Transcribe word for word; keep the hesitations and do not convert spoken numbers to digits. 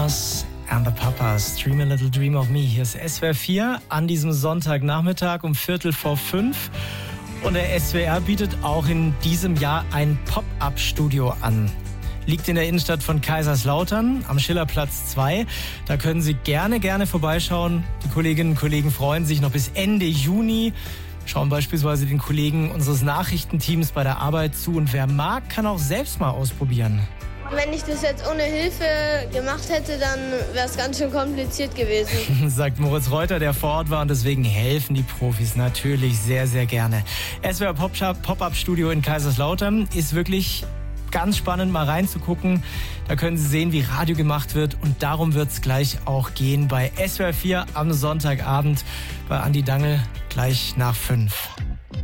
Mamas and the Papas, Dream a Little Dream of Me. Hier ist S W R vier an diesem Sonntagnachmittag um Viertel vor fünf. Und der S W R bietet auch in diesem Jahr ein Pop-Up-Studio an. Liegt in der Innenstadt von Kaiserslautern am Schillerplatz zwei. Da können Sie gerne, gerne vorbeischauen. Die Kolleginnen und Kollegen freuen sich noch bis Ende Juni. Schauen beispielsweise den Kollegen unseres Nachrichtenteams bei der Arbeit zu. Und wer mag, kann auch selbst mal ausprobieren. Wenn ich das jetzt ohne Hilfe gemacht hätte, dann wäre es ganz schön kompliziert gewesen. Sagt Moritz Reuter, der vor Ort war, und deswegen helfen die Profis natürlich sehr, sehr gerne. S W R Pop-Up-Studio in Kaiserslautern ist wirklich ganz spannend, mal reinzugucken. Da können Sie sehen, wie Radio gemacht wird, und darum wird es gleich auch gehen bei S W R vier am Sonntagabend bei Andi Dangl gleich nach fünf.